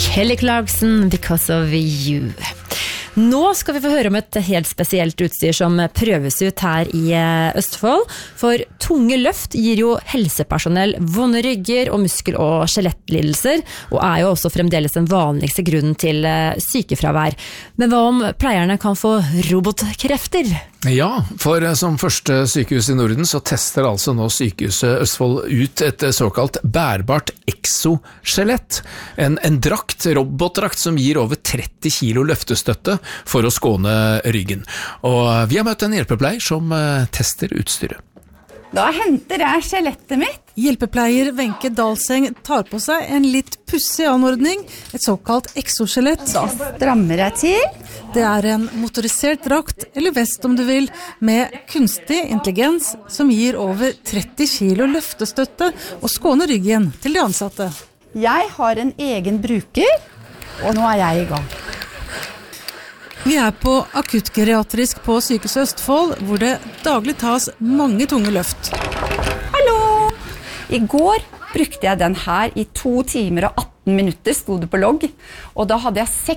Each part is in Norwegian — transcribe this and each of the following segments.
Kelly Clarkson, Because of You. Nå skal vi få høre om et helt spesielt utstyr som prøves ut her i Østfold. For tunge løft gir jo helsepersonell vonde rygger og muskel- og skjelettlidelser, og jo også fremdeles den vanligste grunnen til sykefravær. Men hva om pleierne kan få robotkrefter? Ja, for som første sykehus i Norden så tester altså nå sykehuset Østfold ut et såkalt bærbart exoskjelett. En drakt, robotdrakt som gir over 30 kilo løftestøtte for å skåne ryggen. Og vi har møtt en hjelpepleier som tester utstyret. Da henter jeg skjelettet mitt. Hjelpepleier Wenche Dalseng tar på seg en litt pussig anordning, et såkalt exoskjelett. Da strammer jeg til. Det en motorisert drakt, eller vest om du vil, med kunstig intelligens som gir over 30 kilo løftestøtte og skåner ryggen til de ansatte. Jeg har en egen bruker, og nå jeg i gang. Vi på akuttgeriatrisk på Sykehuset Østfold, hvor det daglig tas mange tunge løft. Hallo! I går brukte jeg den her i 2 timer og 18 minutter, stod det på logg. Og da hadde jeg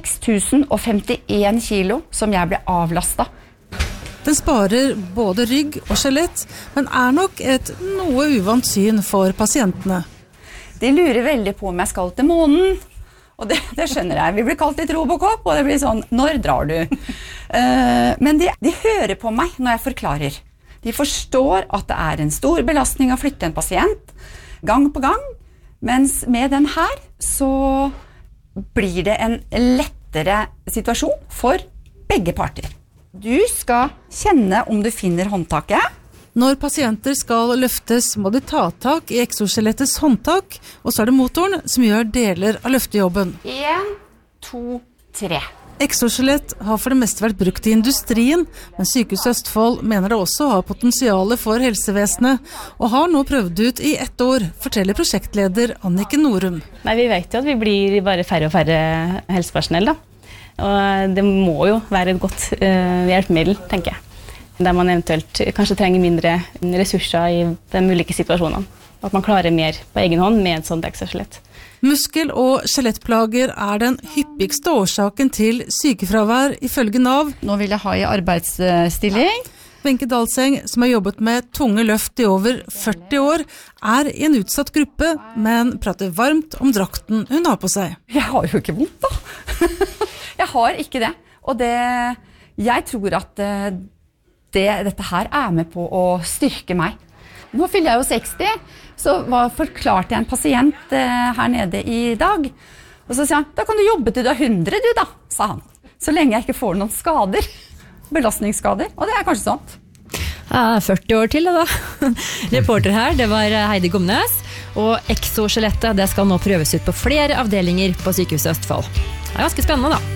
6051 kilo som jeg ble avlastet. Den sparer både rygg og skjelett, men nok et noe uvant syn for pasientene. De lurer veldig på om jeg skal til månen. Og det skjønner jeg. Vi blir kalt litt Robocop, og det blir sånn, når drar du? Men de hører på meg når jeg forklarer. De forstår at det en stor belastning å flytte en pasient, gang på gang, mens med den her så blir det en lettere situasjon for begge parter. Du skal kjenne om du finner håndtaket. Når pasienter skal løftes, må de ta tak i exoskjelettets håndtak, og så det motoren som gjør deler av løftejobben. 1, 2, 3. Exoskjelett har for det meste vært brukt i industrien, men Sykehuset Østfold mener det også har potensiale for helsevesenet, og har nå prøvd ut i 1 år, forteller prosjektleder Anniken Norum. Nei, vi vet jo at vi blir bare færre og færre helsepersonell, da. Og det må jo være et godt hjelpemiddel, tenker jeg. Der man eventuelt kanskje trenger mindre ressurser i de ulike situasjonene. At man klarer mer på egen hånd med et sånt exoskjelett. Muskel- og skjelettplager den hyppigste årsaken til sykefravær ifølge Nav. Nå vil jeg ha i arbeidsstilling. Wenche Dalseng, som har jobbet med tunge løft i over 40 år, i en utsatt gruppe, men prater varmt om drakten hun har på seg. Jeg har jo ikke vondt, da. Jeg har ikke det. Og jeg tror at dette her med på å styrke meg. Nå fyller jeg jo 60, så forklarte jeg en pasient her nede i dag. Og så sier han, da kan du jobbe til du 100 du da, sa han. Så lenge jeg ikke får noen skader, belastningsskader, og det kanskje sånt. 40 år til da. Reporter her, det var Heidi Gomnes, og exoskjelettet det skal nå prøves ut på flere avdelinger på Sykehuset Østfold. Det ganske spennende da.